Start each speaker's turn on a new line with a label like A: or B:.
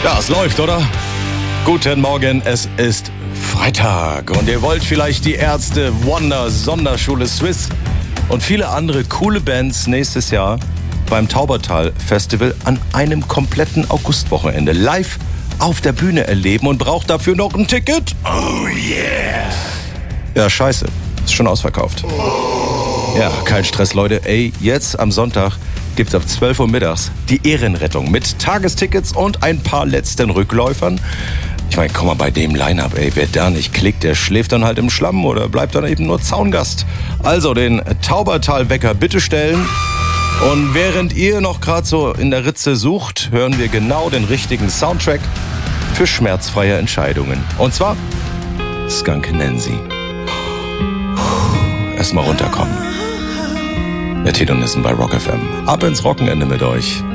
A: Ja, es läuft, oder? Guten Morgen, es ist Freitag und ihr wollt vielleicht die Ärzte, Wonder, Sonderschule Swiss und viele andere coole Bands nächstes Jahr beim Taubertal Festival an einem kompletten Augustwochenende live auf der Bühne erleben und braucht dafür noch ein Ticket? Oh yeah! Ja, scheiße. Ist schon ausverkauft. Ja, kein Stress, Leute. Ey, jetzt am Sonntag gibt's ab 12 Uhr mittags die Ehrenrettung mit Tagestickets und ein paar letzten Rückläufern. Ich meine, komm mal, bei dem Line-Up, ey, wer da nicht klickt, der schläft dann halt im Schlamm oder bleibt dann eben nur Zaungast. Also den Taubertal-Wecker bitte stellen. Und während ihr noch gerade so in der Ritze sucht, hören wir genau den richtigen Soundtrack für schmerzfreie Entscheidungen. Und zwar Skunk Nancy. Erstmal runterkommen. Der Hedonisten bei Rock FM. Ab ins Wochenende mit euch.